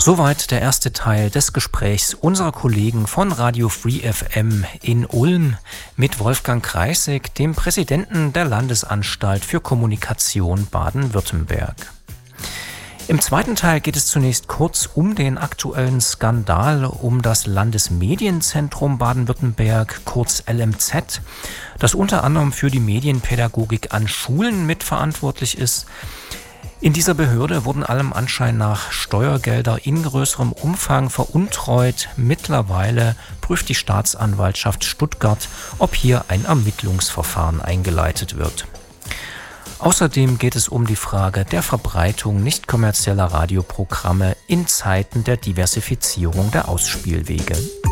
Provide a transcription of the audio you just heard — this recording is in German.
Soweit der erste Teil des Gesprächs unserer Kollegen von Radio Free FM in Ulm mit Wolfgang Kreissig, dem Präsidenten der Landesanstalt für Kommunikation Baden-Württemberg. Im zweiten Teil geht es zunächst kurz um den aktuellen Skandal um das Landesmedienzentrum Baden-Württemberg, kurz LMZ, das unter anderem für die Medienpädagogik an Schulen mitverantwortlich ist. In dieser Behörde wurden allem Anschein nach Steuergelder in größerem Umfang veruntreut. Mittlerweile prüft die Staatsanwaltschaft Stuttgart, ob hier ein Ermittlungsverfahren eingeleitet wird. Außerdem geht es um die Frage der Verbreitung nicht kommerzieller Radioprogramme in Zeiten der Diversifizierung der Ausspielwege.